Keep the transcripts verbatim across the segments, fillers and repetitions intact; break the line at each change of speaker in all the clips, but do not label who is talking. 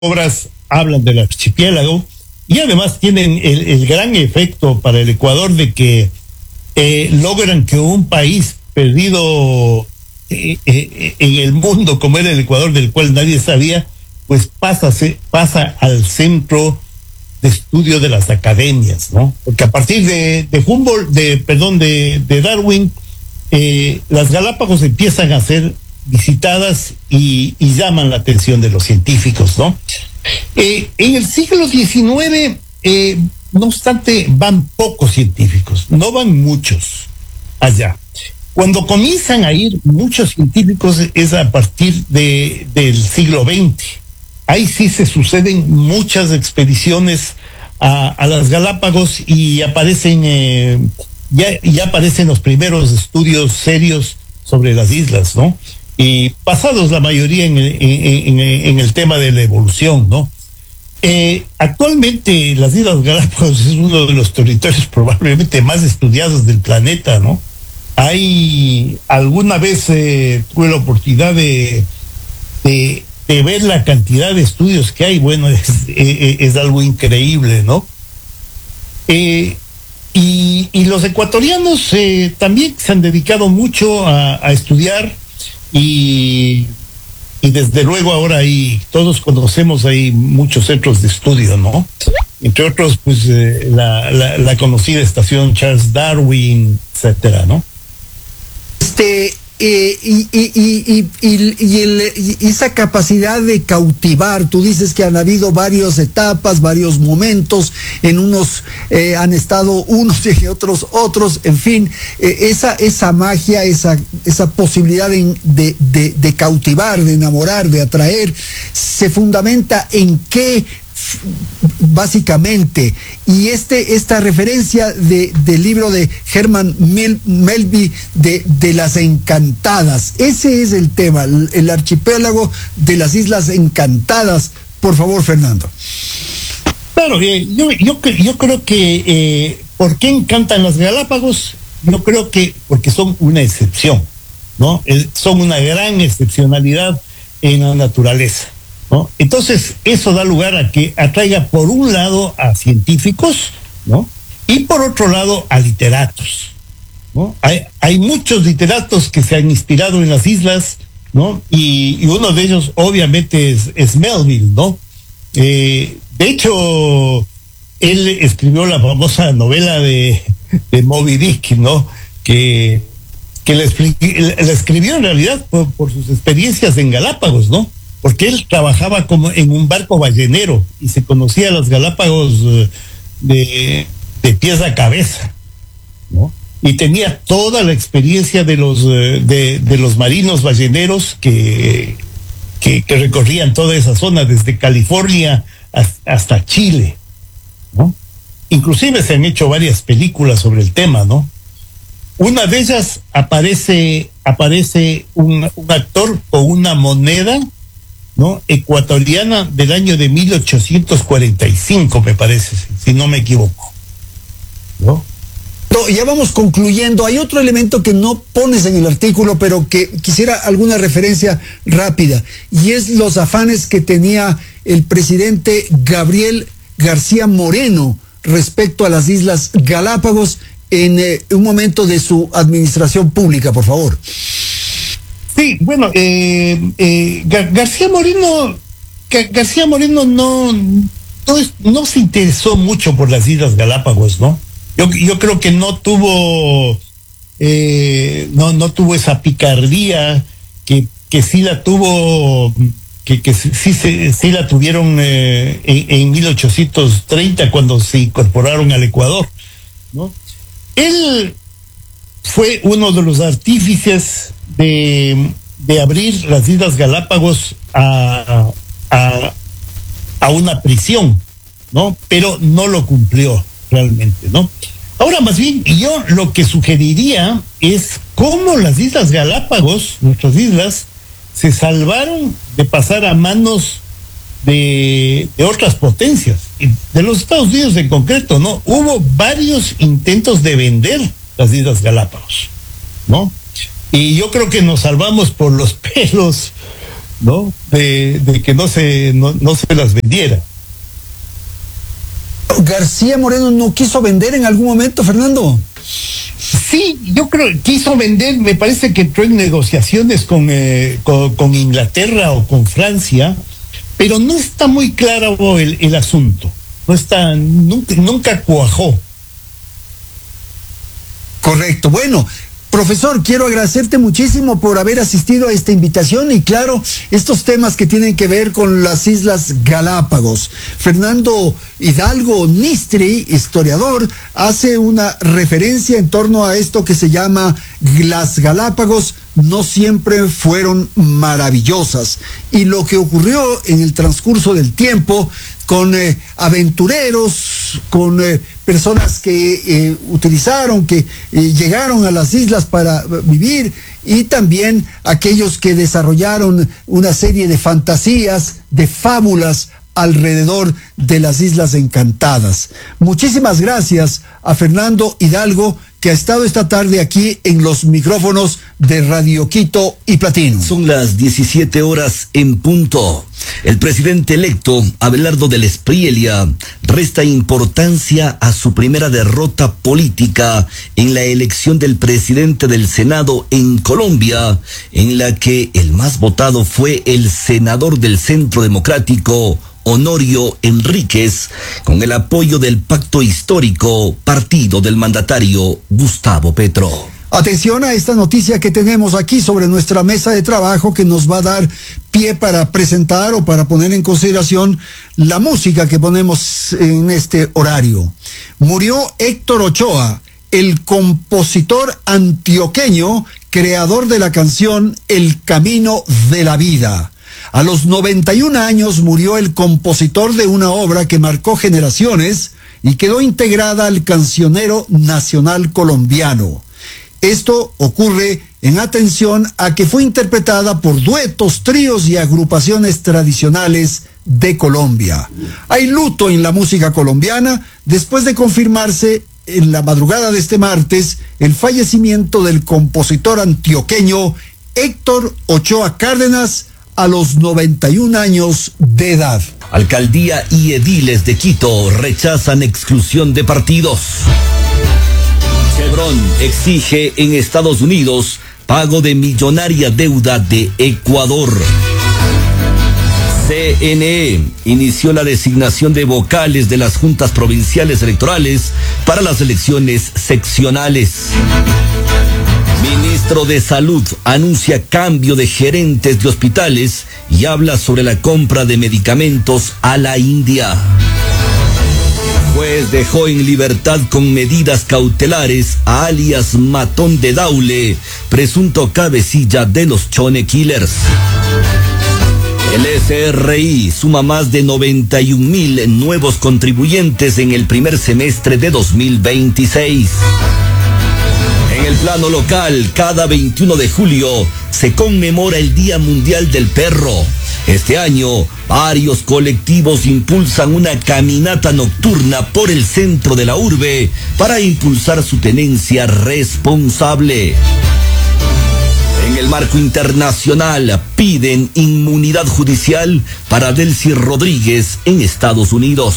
obras hablan del archipiélago y además tienen el, el gran efecto para el Ecuador de que eh, logran que un país perdido eh, eh, en el mundo como era el Ecuador, del cual nadie sabía, pues pasa, se, pasa al centro de estudio de las academias, ¿no? Porque a partir de, de Humboldt, de, perdón, de, de Darwin, eh, las Galápagos empiezan a ser visitadas y, y llaman la atención de los científicos, ¿no? Eh, en el siglo diecinueve, eh, no obstante, van pocos científicos, no van muchos allá. Cuando comienzan a ir muchos científicos es a partir de, del siglo veinte. Ahí sí se suceden muchas expediciones a, a las Galápagos y aparecen, eh, ya, ya aparecen los primeros estudios serios sobre las islas, ¿no? Y basados la mayoría en, en, en, en el tema de la evolución, ¿no? Eh, actualmente las Islas Galápagos es uno de los territorios probablemente más estudiados del planeta, ¿no? Hay, alguna vez eh, tuve la oportunidad de, de, de ver la cantidad de estudios que hay, bueno, es, es, es algo increíble, ¿no? Eh, y, y los ecuatorianos eh, también se han dedicado mucho a, a estudiar y, y desde luego ahora hay, todos conocemos, hay muchos centros de estudio, ¿no? Entre otros, pues eh, la, la, la conocida estación Charles Darwin, etcétera, ¿no?
Este, eh, y, y, y, y, y, y, el, y esa capacidad de cautivar, tú dices que han habido varias etapas, varios momentos, en unos eh, han estado unos y en otros otros, en fin, eh, esa, esa magia, esa, esa posibilidad de, de, de, de cautivar, de enamorar, de atraer, se fundamenta en qué básicamente, y este esta referencia de del libro de Herman Mel, Melville de, de las encantadas, ese es el tema, el, el archipiélago de las Islas Encantadas. Por favor, Fernando.
Claro, eh, yo, yo, yo creo que eh, ¿por qué encantan las Galápagos? Yo creo que porque son una excepción, ¿no? Eh, son una gran excepcionalidad en la naturaleza, ¿no? Entonces, eso da lugar a que atraiga por un lado a científicos, ¿no? Y por otro lado a literatos, ¿no? Hay, hay muchos literatos que se han inspirado en las islas, ¿no? Y, y uno de ellos obviamente es, es Melville, ¿no? Eh, de hecho, él escribió la famosa novela de, de Moby Dick, ¿no? Que, que la, la escribió en realidad por, por sus experiencias en Galápagos, ¿no? Porque él trabajaba como en un barco ballenero y se conocía las Galápagos uh, de, de pies a cabeza, ¿no? Y tenía toda la experiencia de los uh, de, de los marinos balleneros que, que, que recorrían toda esa zona desde California hasta, hasta Chile, ¿no? Inclusive se han hecho varias películas sobre el tema, ¿no? Una de ellas aparece aparece un, un actor con una moneda, ¿no? Ecuatoriana del año de mil ochocientos cuarenta y cinco, me parece, si no me equivoco, ¿no?
No, ya vamos concluyendo. Hay otro elemento que no pones en el artículo, pero que quisiera alguna referencia rápida, y es los afanes que tenía el presidente Gabriel García Moreno respecto a las Islas Galápagos en eh, un momento de su administración pública, por favor.
Sí, bueno, eh, eh, Gar García Moreno, Gar García Moreno no, no, es, no se interesó mucho por las Islas Galápagos, ¿no? Yo, yo creo que no tuvo, eh, no, no tuvo esa picardía que, que sí la tuvo, que, que sí, sí, sí la tuvieron eh, en, en mil ochocientos treinta cuando se incorporaron al Ecuador, ¿no? Él fue uno de los artífices de, de abrir las Islas Galápagos a, a, a una prisión, ¿no? Pero no lo cumplió realmente, ¿no? Ahora, más bien, yo lo que sugeriría es cómo las Islas Galápagos, nuestras islas, se salvaron de pasar a manos de, de otras potencias, de los Estados Unidos en concreto, ¿no? Hubo varios intentos de vender las Islas Galápagos, ¿no? Y yo creo que nos salvamos por los pelos ¿no? De, de que no se, no, no se las vendiera.
García Moreno no quiso vender en algún momento, Fernando.
Sí, yo creo que quiso vender, me parece que entró en negociaciones con, eh, con, con Inglaterra o con Francia, pero no está muy claro el, el asunto. No está, nunca, nunca cuajó.
Correcto. Bueno, profesor, quiero agradecerte muchísimo por haber asistido a esta invitación y claro, estos temas que tienen que ver con las Islas Galápagos. Fernando Hidalgo Nistri, historiador, hace una referencia en torno a esto que se llama las Galápagos no siempre fueron maravillosas y lo que ocurrió en el transcurso del tiempo con eh, aventureros, con eh, personas que eh, utilizaron, que eh, llegaron a las islas para vivir y también aquellos que desarrollaron una serie de fantasías, de fábulas alrededor de las Islas Encantadas. Muchísimas gracias a Fernando Hidalgo, que ha estado esta tarde aquí en los micrófonos de Radio Quito y Platino.
Son las diecisiete horas en punto. El presidente electo, Abelardo del Espriella, resta importancia a su primera derrota política en la elección del presidente del Senado en Colombia, en la que el más votado fue el senador del Centro Democrático, Honorio Enríquez, con el apoyo del pacto histórico, partido del mandatario Gustavo Petro.
Atención a esta noticia que tenemos aquí sobre nuestra mesa de trabajo que nos va a dar pie para presentar o para poner en consideración la música que ponemos en este horario. Murió Héctor Ochoa, el compositor antioqueño, creador de la canción El Camino de la Vida. A los noventa y un años murió el compositor de una obra que marcó generaciones y quedó integrada al cancionero nacional colombiano. Esto ocurre en atención a que fue interpretada por duetos, tríos y agrupaciones tradicionales de Colombia. Hay luto en la música colombiana después de confirmarse en la madrugada de este martes el fallecimiento del compositor antioqueño Héctor Ochoa Cárdenas a los noventa y un años de edad.
Alcaldía y ediles de Quito rechazan exclusión de partidos. Chevron exige en Estados Unidos pago de millonaria deuda de Ecuador. C N E inició la designación de vocales de las juntas provinciales electorales para las elecciones seccionales. Ministro de Salud anuncia cambio de gerentes de hospitales y habla sobre la compra de medicamentos a la India. Juez dejó en libertad con medidas cautelares a alias Matón de Daule, presunto cabecilla de los Chone Killers. El S R I suma más de noventa y un mil nuevos contribuyentes en el primer semestre de dos mil veintiséis. En el plano local, cada veintiuno de julio se conmemora el Día Mundial del Perro. Este año, varios colectivos impulsan una caminata nocturna por el centro de la urbe para impulsar su tenencia responsable. En el marco internacional, piden inmunidad judicial para Delcy Rodríguez en Estados Unidos.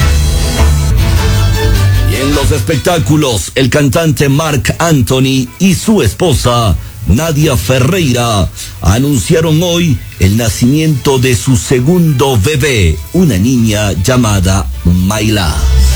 En los espectáculos, el cantante Marc Anthony y su esposa, Nadia Ferreira, anunciaron hoy el nacimiento de su segundo bebé, una niña llamada Mayla.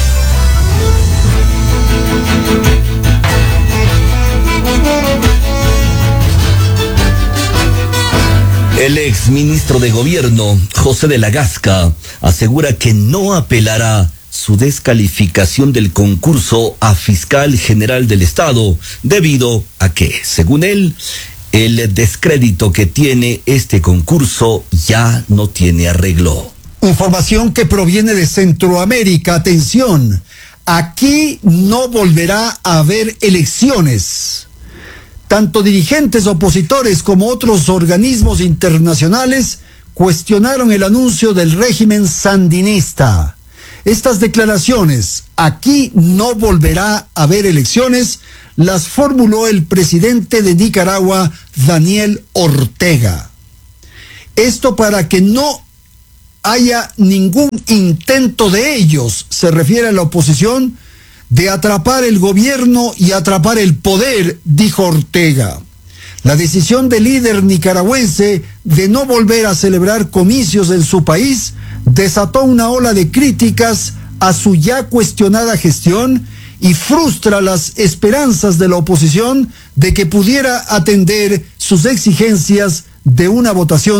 El ex ministro de Gobierno, José de la Gasca, asegura que no apelará su descalificación del concurso a fiscal general del Estado, debido a que, según él, el descrédito que tiene este concurso ya no tiene arreglo.
Información que proviene de Centroamérica. Atención, aquí no volverá a haber elecciones. Tanto dirigentes opositores como otros organismos internacionales cuestionaron el anuncio del régimen sandinista. Estas declaraciones, aquí no volverá a haber elecciones, las formuló el presidente de Nicaragua, Daniel Ortega. Esto para que no haya ningún intento de ellos, se refiere a la oposición, de atrapar el gobierno y atrapar el poder, dijo Ortega. La decisión del líder nicaragüense de no volver a celebrar comicios en su país desató una ola de críticas a su ya cuestionada gestión y frustra las esperanzas de la oposición de que pudiera atender sus exigencias de una votación